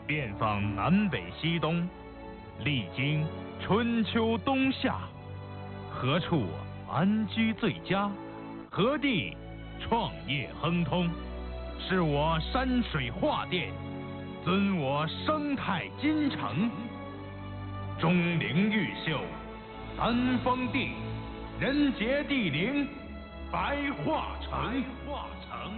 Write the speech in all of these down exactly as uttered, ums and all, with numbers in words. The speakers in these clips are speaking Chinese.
遍访南北西东，历经春秋冬夏，何处安居最佳？何地创业亨通？是我山水画殿，尊我生态金城。钟灵毓秀，三峰地，人杰地灵，白化城。白化城。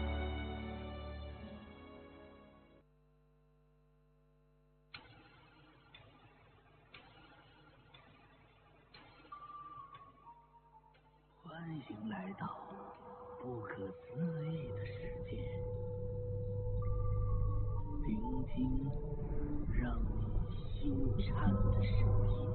欢迎来到不可思议的世界，聆听让你心颤的声音。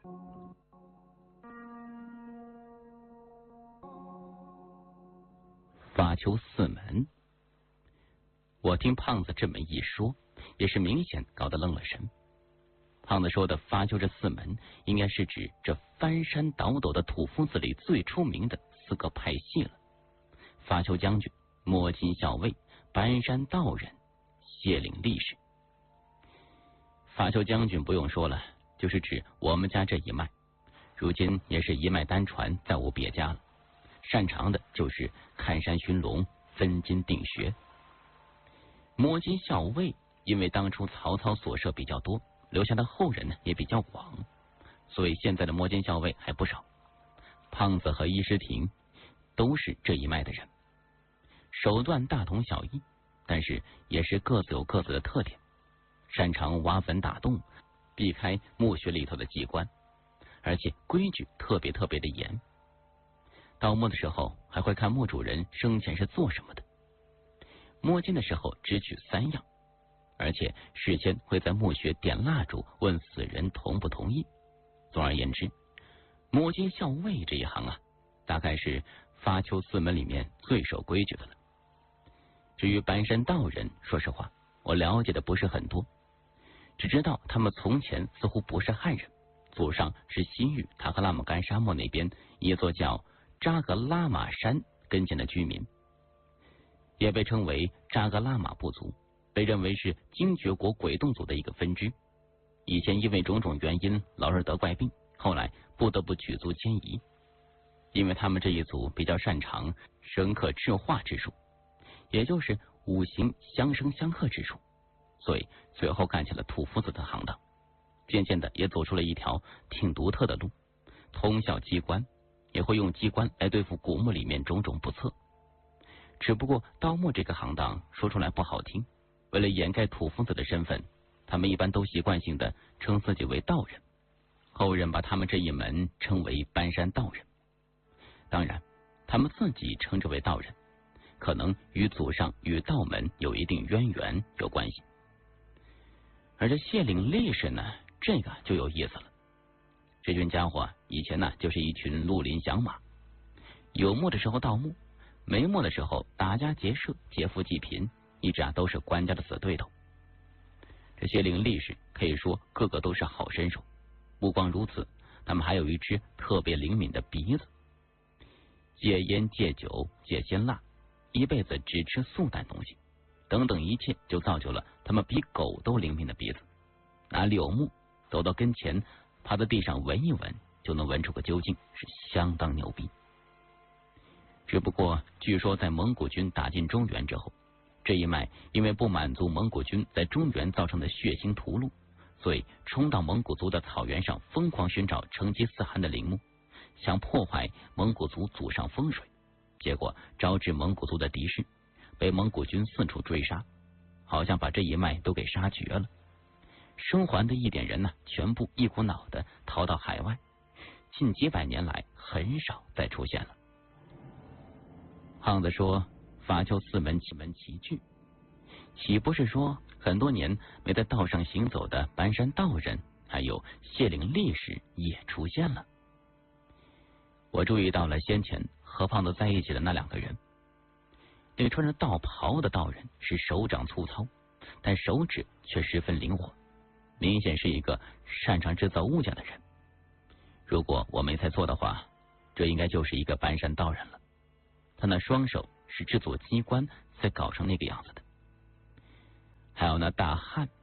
发丘四门，我听胖子这么一说，也是明显搞得愣了神。胖子说的发丘这四门，应该是指这翻山倒斗的土夫子里最出名的四个派系了：发丘将军、摸金校尉、搬山道人、谢岭力士。发丘将军不用说了，就是指我们家这一脉，如今也是一脉单传，再无别家了。擅长的就是看山寻龙、分金定穴。摸金校尉因为当初曹操所设比较多，留下的后人呢也比较广，所以现在的摸金校尉还不少。胖子和伊师廷都是这一脉的人，手段大同小异，但是也是各自有各自的特点，擅长挖坟打洞，避开墓穴里头的机关，而且规矩特别特别的严。盗墓的时候还会看墓主人生前是做什么的，摸金的时候只取三样，而且事先会在墓穴点蜡烛问死人同不同意。总而言之，摸金校尉这一行啊，大概是发丘四门里面最守规矩的了。至于搬山道人，说实话我了解的不是很多，只知道他们从前似乎不是汉人，祖上是西域塔克拉玛干沙漠那边一座叫扎格拉玛山跟前的居民，也被称为扎格拉玛部族，被认为是精绝国鬼洞族的一个分支。以前因为种种原因老是得怪病，后来不得不举族迁移。因为他们这一族比较擅长生克制化之术，也就是五行相生相克之术，所以最后干起了土夫子的行当，渐渐的也走出了一条挺独特的路，通晓机关，也会用机关来对付古墓里面种种不测。只不过盗墓这个行当说出来不好听，为了掩盖土夫子的身份，他们一般都习惯性的称自己为道人，后人把他们这一门称为搬山道人。当然他们自己称之为道人，可能与祖上与道门有一定渊源有关系。而这谢岭力士呢，这个就有意思了。这群家伙以前呢就是一群绿林响马，有墓的时候盗墓，没墓的时候打家劫舍，劫富济贫，一直啊都是官家的死对头。这谢岭力士可以说个个都是好身手，不光如此，他们还有一只特别灵敏的鼻子，戒烟戒酒戒辛辣，一辈子只吃素淡东西，等等一切就造就了他们比狗都灵敏的鼻子。拿柳木走到跟前，趴在地上闻一闻，就能闻出个究竟，是相当牛逼。只不过据说在蒙古军打进中原之后，这一脉因为不满足蒙古军在中原造成的血腥屠戮，所以冲到蒙古族的草原上，疯狂寻找成吉思汗的陵墓，想破坏蒙古族祖上风水，结果招致蒙古族的敌视，被蒙古军四处追杀，好像把这一脉都给杀绝了。生还的一点人呢，全部一股脑的逃到海外，近几百年来很少再出现了。胖子说发丘四门七门齐聚，岂不是说很多年没在道上行走的搬山道人还有谢岭力士也出现了？我注意到了先前和胖子在一起的那两个人，那穿着道袍的道人是手掌粗糙，但手指却十分灵活，明显是一个擅长制造物件的人。如果我没猜错的话，这应该就是一个搬山道人了。他那双手是制作机关才搞成那个样子的。还有那大汉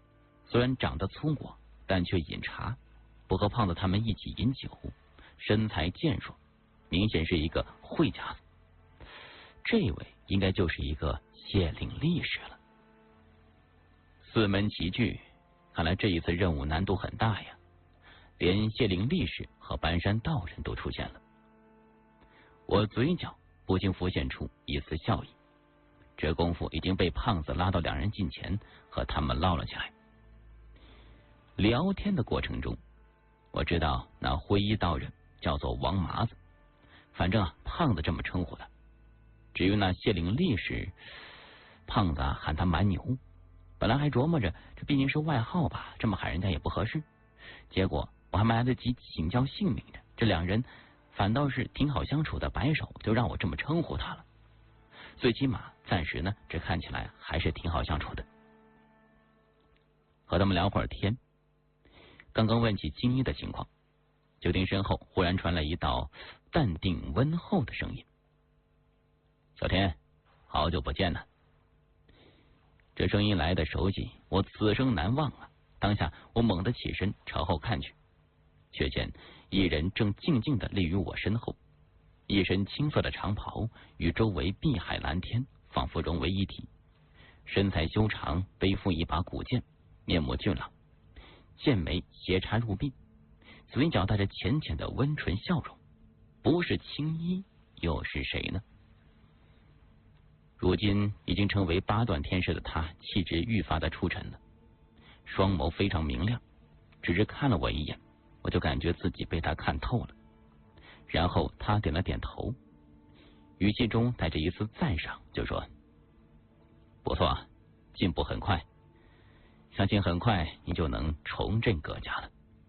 虽然长得粗犷，但却饮茶，不和胖子他们一起饮酒，身材健硕，明显是一个慧家子。这位应该就是一个谢岭力士了。四门齐聚，看来这一次任务难度很大呀，连谢岭力士和搬山道人都出现了。我嘴角不禁浮现出一丝笑意，这功夫已经被胖子拉到两人近前，和他们唠了起来。聊天的过程中，我知道那灰衣道人叫做王麻子，反正啊，胖子这么称呼他。至于那谢岭力士，胖子、啊、喊他蛮牛。本来还琢磨着这毕竟是外号吧，这么喊人家也不合适。结果我还没来得及请教姓名着，这两人反倒是挺好相处的，摆手就让我这么称呼他了。最起码暂时呢，这看起来还是挺好相处的。和他们聊会儿天，刚刚问起金一的情况，酒亭身后忽然传来一道淡定温厚的声音：“小天，好久不见了。”这声音来的熟悉，我此生难忘啊！当下我猛地起身朝后看去，却见一人正静静地立于我身后，一身青色的长袍与周围碧海蓝天仿佛融为一体，身材修长，背负一把古剑，面目俊朗，剑眉斜插入鬓，嘴角带着浅浅的温纯笑容，不是青衣又是谁呢？如今已经成为八段天师的他，气质愈发的出尘了，双眸非常明亮，只是看了我一眼，我就感觉自己被他看透了。然后他点了点头，语气中带着一丝赞赏，就说：“不错，进步很快，相信很快你就能重振阁家了。”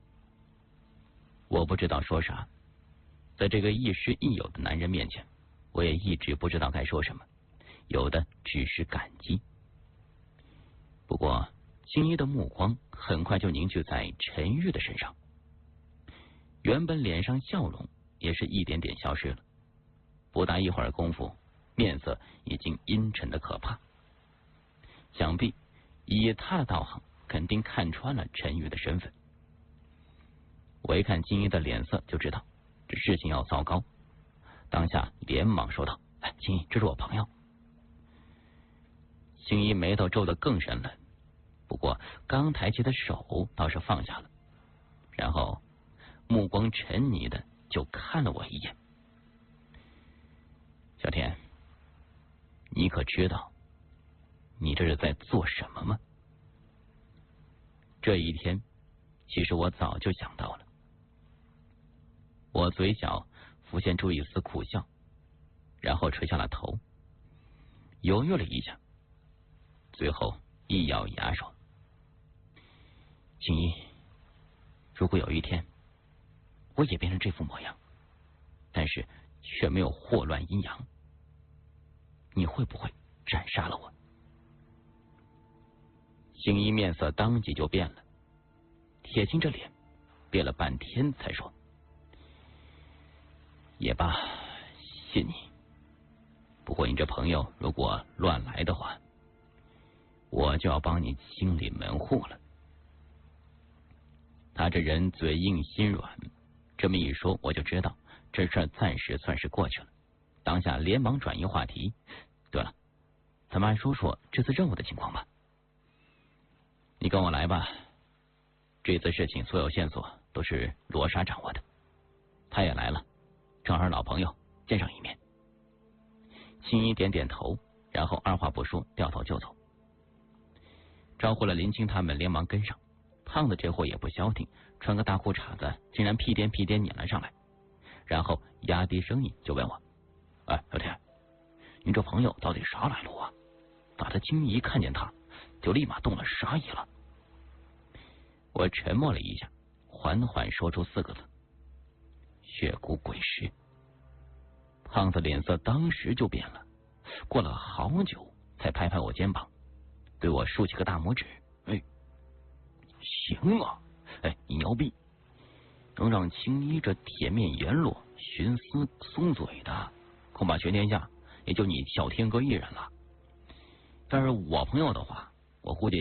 我不知道说啥，在这个亦师亦友的男人面前，我也一直不知道该说什么，有的只是感激。不过青衣的目光很快就凝聚在陈玉的身上，原本脸上笑容也是一点点消失了，不大一会儿功夫，面色已经阴沉的可怕。想必以他的道行，肯定看穿了陈玉的身份。我一看青衣的脸色就知道这事情要糟糕，当下连忙说道：“哎，青衣，这是我朋友。”青衣眉头皱得更深了，不过刚抬起的手倒是放下了，然后目光沉溺的就看了我一眼。“小天，你可知道你这是在做什么吗？”这一天其实我早就想到了。我嘴角浮现出一丝苦笑，然后垂下了头，犹豫了一下，最后一咬牙说：“青衣，如果有一天我也变成这副模样，但是却没有祸乱阴阳，你会不会斩杀了我？”青衣面色当即就变了，铁青着脸，憋了半天才说：“也罢，信你。不过你这朋友如果乱来的话，我就要帮你清理门户了。”他这人嘴硬心软，这么一说，我就知道这事儿暂时算是过去了。当下连忙转移话题：“对了，咱们来说说这次任务的情况吧。”“你跟我来吧。这次事情所有线索都是罗莎掌握的，他也来了，正好老朋友见上一面。”青衣点点头，然后二话不说掉头就走，招呼了林青他们连忙跟上。胖子这货也不消停，穿个大裤衩子竟然屁颠屁颠撵了上来，然后压低声音就问我：“哎，小天，你这朋友到底啥来路啊？咋的？青衣看见他就立马动了杀意了？”我沉默了一下，缓缓说出四个字：“血骨鬼尸。”胖子脸色当时就变了，过了好久才拍拍我肩膀，对我竖起个大拇指：“哎，行啊，哎，你牛逼，能让青衣这铁面阎罗徇私松嘴的，恐怕全天下也就你小天哥一人了。但是我朋友的话，我估计